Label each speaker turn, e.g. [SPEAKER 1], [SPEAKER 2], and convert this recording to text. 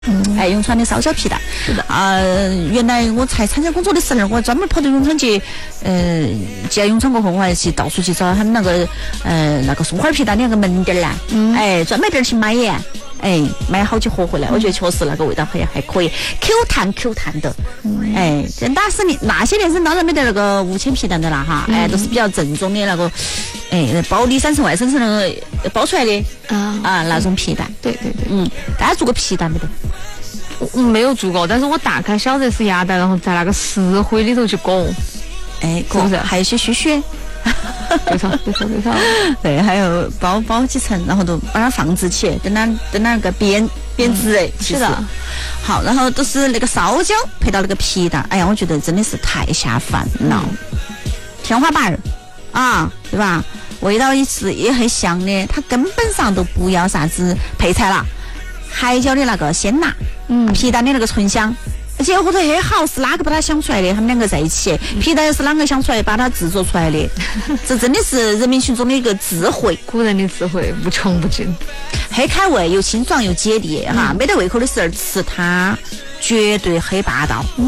[SPEAKER 1] 哎，永川的烧焦皮蛋。
[SPEAKER 2] 是的
[SPEAKER 1] 原来我才参加工作的时候，我专门跑到永川去，进了永川过后，我还去到处去找他们那个松花皮蛋的那个门店啦，专门店去买耶。买好几盒回来，我觉得确实那个味道还可以，Q 弹的，那些年是当然没得那个5000皮蛋的啦哈，都是比较正宗的那个，包里3层外3层那个包出来的那种皮蛋，
[SPEAKER 2] 对，
[SPEAKER 1] 大家做过皮蛋没得？
[SPEAKER 2] 我没有做过，但是我大概晓得是鸭蛋，然后在那个石灰里头去裹，
[SPEAKER 1] 是
[SPEAKER 2] 不是？
[SPEAKER 1] 还有一些须须。
[SPEAKER 2] 对头，
[SPEAKER 1] 对，还有包几层，然后都把它放置起，等那个编织
[SPEAKER 2] 是的。
[SPEAKER 1] 好，然后都是那个烧焦配到那个皮蛋，哎呀，我觉得真的是太下饭了，天花板对吧？味道也很香的，它根本上都不要啥子配菜了，海椒的那个鲜辣，皮蛋的那个醇香。结果很好，是哪个把它想出来的？他们两个在一起，皮蛋是哪个想出来把它制作出来的？这真的是人民群众的一个智慧，
[SPEAKER 2] 古人的智慧无穷不尽。
[SPEAKER 1] 黑开胃又清爽又解腻哈，没得胃口的时候吃它绝对很霸道。